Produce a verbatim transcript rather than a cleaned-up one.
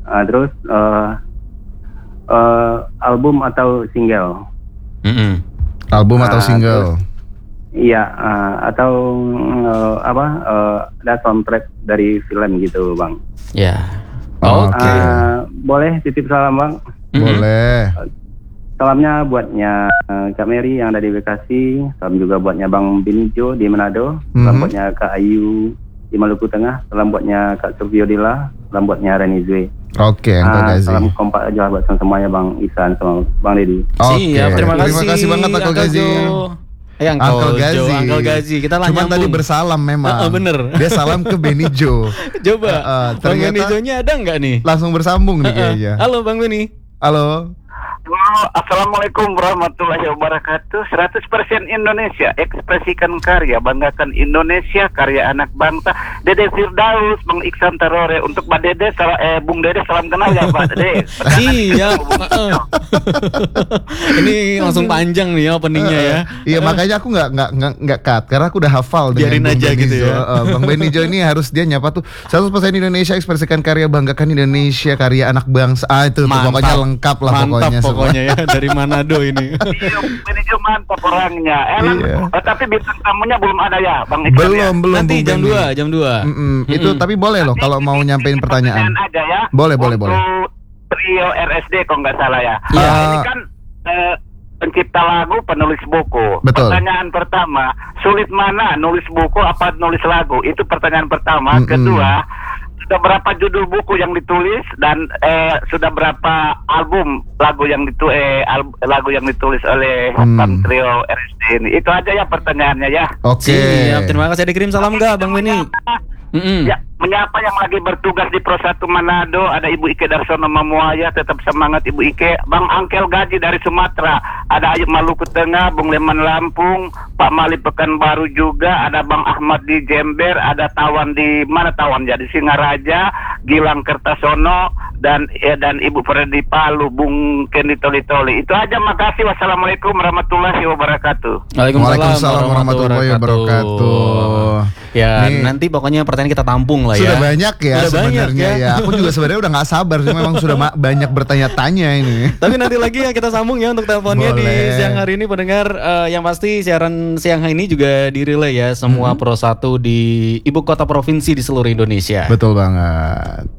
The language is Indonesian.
Uh, terus uh, uh, album atau single? Mm-mm. Album atau Uh, single? terus, iya, uh, atau uh, apa? Uh, ada soundtrack dari film gitu, Bang. Ya. Oh, Oke. oke. Uh, boleh titip salam, Bang? Mm-mm. Boleh. Salamnya buatnya uh, Kak Mary yang ada di Bekasi, salam juga buatnya Bang Binijo di Manado, salam Mhm. buatnya Kak Ayu di Maluku Tengah, salam buatnya Kak Sofio Dila, salam buatnya Reni Zwe. Oke, Uncle Ah, Gazi. salam kompak aja buat semuanya Bang Isan sama Bang Deddy. Oke. Siap, terima kasih. Terima kasih banget Uncle Gazi. Jo. Eh, Uncle, Uncle Jo, Gazi. Uncle Gazi. Kita lah Cuman tadi nyambung. bersalam memang. Heeh, bener. Dia salam ke Benny Jo. Coba, Uh, uh, Bang ternyata- Benny Jo-nya ada nggak nih? Langsung bersambung nih Heeh. kayaknya. Halo Bang Benny. Halo. Halo, Assalamualaikum warahmatullahi wabarakatuh. seratus persen Indonesia, ekspresikan karya, banggakan Indonesia, karya anak bangsa. Dede Firdaus, Bang Iksan Tarore. Untuk Mbak Dede, sal- eh, Bung Dede salam kenal ya Pak Dede. Siap. Heeh. Ini langsung panjang nih openingnya ya. Iya, makanya aku nggak nggak nggak nggak cut karena aku udah hafal dengan Biarin Bang aja Benny gitu Jo. ya. Uh, Bang Benny Jo ini harus dia nyapa tuh seratus persen Indonesia, ekspresikan karya, banggakan Indonesia, karya anak bangsa. Ah itu tuh, Mantap. pokoknya lengkap lah Mantap pokoknya. semua. pokoknya ya dari Manado ini. Iya, ini cuma mantap orangnya. Emang, Iya. eh, tapi bintang tamunya belum ada ya, Bang Iksan. Belum ya? belum Nanti Bung jam Benny. dua, jam dua. Mm-mm. Itu tapi boleh loh kalau mau nyampein pertanyaan. aja ya. Boleh, boleh, Untuk boleh. Trio R S D kalau nggak salah ya. Iya. Nah, ini kan eh, pencipta lagu, penulis buku. Betul. Pertanyaan pertama, sulit mana nulis buku apa nulis lagu? Itu pertanyaan pertama. Mm-mm. Kedua, sudah berapa judul buku yang ditulis dan eh, sudah berapa album lagu yang ditu eh, al- lagu yang ditulis oleh Hmm. Bang Trio R S D ini? Itu aja ya pertanyaannya ya. Oke. Siap, terima kasih. Ada kirim salam nggak Bang Benny? Mm-mm. Ya, menyapa yang lagi bertugas di Pro satu Manado, ada Ibu Ike Darsono Mamuaya, tetap semangat Ibu Ike. Bang Angkel Gaji dari Sumatera, ada Ayub Maluku Tengah, Bung Leman Lampung, Pak Mali Pekanbaru juga, ada Bang Ahmad di Jember, ada Tawan di mana Tawan ya, di Singaraja, Gilang Kertasono, dan ya, dan Ibu Freddy Palu, Bung Kendi Toli Toli. Itu aja, makasih. Wassalamualaikum warahmatullahi wabarakatuh. Waalaikumsalam warahmatullahi wabarakatuh. Ya, Nih. nanti pokoknya pertanyaan kita tampung lah ya. Sudah banyak ya Sudah banyak sebenarnya ya. ya. Aku juga sebenarnya udah nggak sabar sih, memang sudah ma- banyak bertanya-tanya ini. Tapi nanti lagi ya kita sambung ya untuk teleponnya di Boleh. siang hari ini pendengar. Eh, yang pasti siaran siang hari ini juga di relay ya semua Pro satu di ibu kota provinsi di seluruh Indonesia. Betul banget.